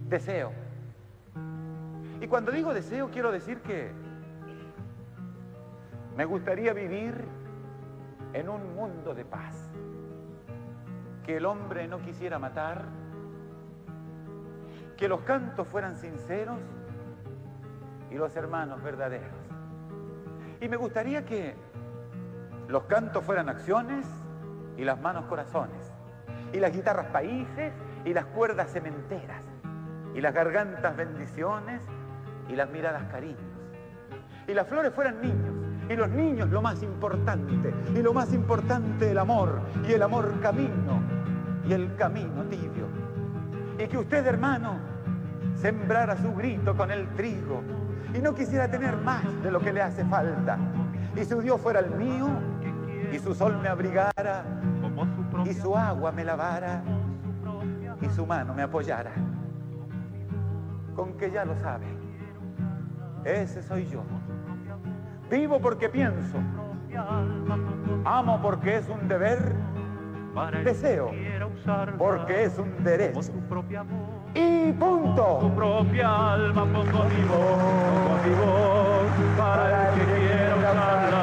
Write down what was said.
Deseo. Y cuando digo deseo, quiero decir que me gustaría vivir en un mundo de paz. Que el hombre no quisiera matar, que los cantos fueran sinceros y los hermanos verdaderos. Y me gustaría que los cantos fueran acciones y las manos corazones, y las guitarras países y las cuerdas cementeras, y las gargantas bendiciones y las miradas cariños, y las flores fueran niños, y los niños lo más importante, y lo más importante el amor, y el amor camino, y el camino tibio. Y que usted, hermano, sembrara su grito con el trigo, y no quisiera tener más de lo que le hace falta, y su Dios fuera el mío, y su sol me abrigara, y su agua me lavara, y su mano me apoyara. Con que ya lo sabe, ese soy yo. Vivo porque pienso, amo porque es un deber, deseo porque es un derecho. Y punto. Tu propia alma pongo mi voz, para el que quiera usarla.